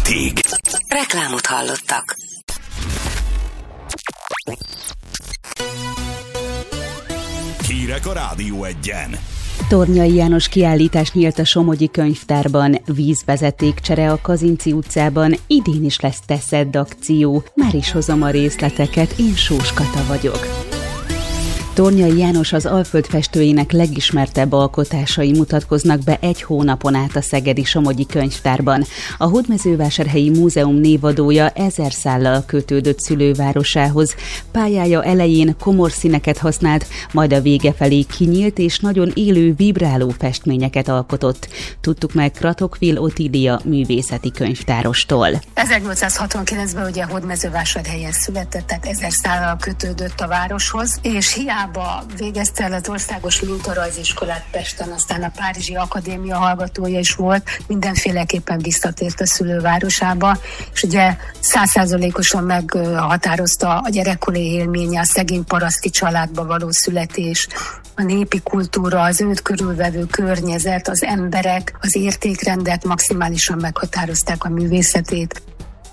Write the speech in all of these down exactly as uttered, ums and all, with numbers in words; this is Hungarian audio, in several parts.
hétig. Reklámot hallottak. Hírek a Rádió Egyen. Tornyai János kiállítás nyílt a Somogyi Könyvtárban, vízvezetékcsere a Kazinczy utcában, idén is lesz Teszedd akció. Már is hozom a részleteket, én Sós Kata vagyok. Tornyai János az Alföld festőjének legismertebb alkotásai mutatkoznak be egy hónapon át a szegedi Somogyi Könyvtárban. A Hódmezővásárhelyi Múzeum névadója ezer szállal kötődött szülővárosához. Pályája elején komor színeket használt, majd a vége felé kinyílt és nagyon élő, vibráló festményeket alkotott. Tudtuk meg Kratokvil Otília művészeti könyvtárostól. ezernyolcszázhatvankilencben ugye Hódmezővásárhelyen született, tehát ezer szállal kötődött a városhoz, és hiába végezte el az országos mintarajziskolát Pesten, aztán a Párizsi Akadémia hallgatója is volt, mindenféleképpen visszatért a szülővárosába, és ugye száz százalékosan meghatározta a gyerekkori élménye, a szegény paraszti családba való születés, a népi kultúra, az őt körülvevő környezet, az emberek, az értékrendek maximálisan meghatározták a művészetét.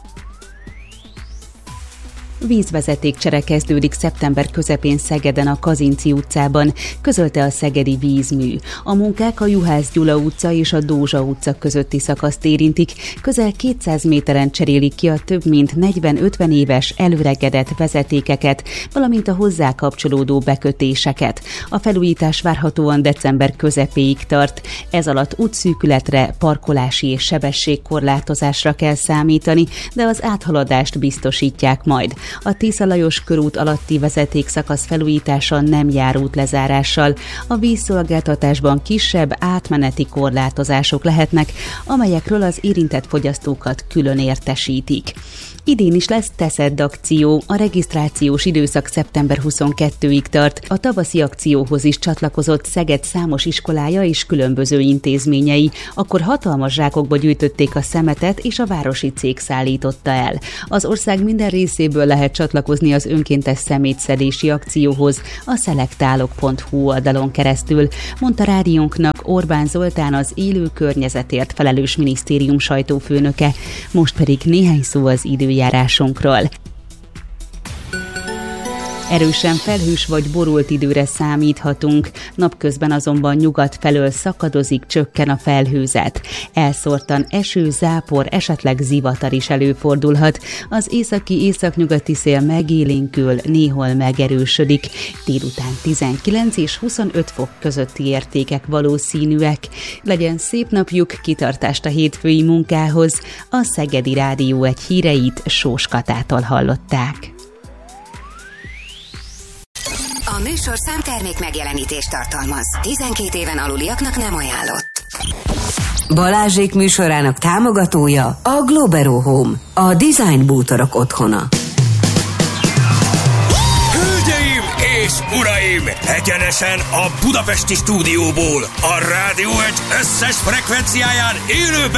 Vízvezetékcsere kezdődik szeptember közepén Szegeden a Kazinczy utcában, közölte a szegedi vízmű. A munkák a Juhász Gyula utca és a Dózsa utca közötti szakaszt érintik, közel kétszáz méteren cserélik ki a több mint negyven-ötven éves előregedett vezetékeket, valamint a hozzá kapcsolódó bekötéseket. A felújítás várhatóan december közepéig tart. Ez alatt útszűkületre, parkolási és sebességkorlátozásra kell számítani, de az áthaladást biztosítják majd. A Tisza Lajos körút alatti vezetékszakasz felújítása nem jár útlezárással. A vízszolgáltatásban kisebb átmeneti korlátozások lehetnek, amelyekről az érintett fogyasztókat külön értesítik. Idén is lesz Teszedd akció, a regisztrációs időszak szeptember huszonkettedikéig tart. A tavaszi akcióhoz is csatlakozott Szeged számos iskolája és különböző intézményei. Akkor hatalmas zsákokba gyűjtötték a szemetet, és a városi cég szállította el. Az ország minden részéből lehet csatlakozni az önkéntes szemétszedési akcióhoz a szelektálok pont hu oldalon keresztül, mondta rádiónknak Orbán Zoltán, az élő környezetért felelős minisztérium sajtófőnöke. Most pedig néhány szó az időjárásunkról. Erősen felhős vagy borult időre számíthatunk, napközben azonban nyugat felől szakadozik, csökken a felhőzet. Elszórtan eső, zápor, esetleg zivatar is előfordulhat. Az északi északnyugati szél megélénkül, néhol megerősödik. Délután tizenkilenc és huszonöt fok közötti értékek valószínűek. Legyen szép napjuk, kitartást a hétfői munkához. A Szegedi Rádió egy híreit Sós Katától hallották. A műsorszám termék megjelenítést tartalmaz. tizenkét éven aluliaknak nem ajánlott. Balázsék műsorának támogatója a Globero Home, a design bútorok otthona. Hölgyeim és uraim, egyenesen a budapesti stúdióból, a Rádió egy összes frekvenciáján élőben